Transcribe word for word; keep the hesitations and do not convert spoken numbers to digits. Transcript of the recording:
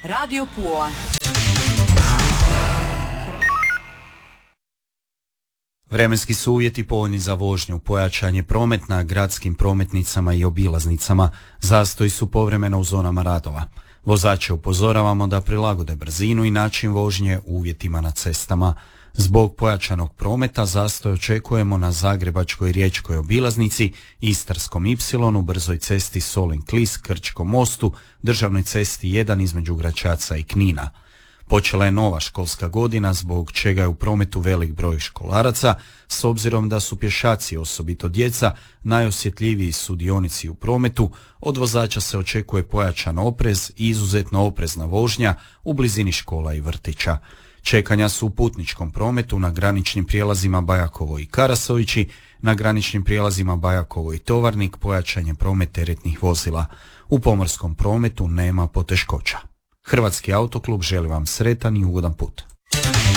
Radio Pula. Vremenski su uvjeti povoljni za vožnju, pojačan je promet na gradskim prometnicama i obilaznicama, zastoji su povremeno u zonama radova. Vozače upozoravamo da prilagode brzinu i način vožnje uvjetima na cestama. Zbog pojačanog prometa zastoj očekujemo na Zagrebačkoj riječkoj obilaznici, Istarskom ipsilonu, brzoj cesti Solin-Klis, Krčkom mostu, državnoj cesti jedan između Gračaca i Knina. Počela je nova školska godina, zbog čega je u prometu velik broj školaraca, s obzirom da su pješaci, osobito djeca, najosjetljiviji sudionici u prometu. Od vozača se očekuje pojačan oprez i izuzetno oprezna vožnja u blizini škola i vrtića. Čekanja su u putničkom prometu na graničnim prijelazima Bajakovo i Karasovići, na graničnim prijelazima Bajakovo i Tovarnik pojačan je promet teretnih vozila. U pomorskom prometu nema poteškoća. Hrvatski autoklub želi vam sretan i ugodan put.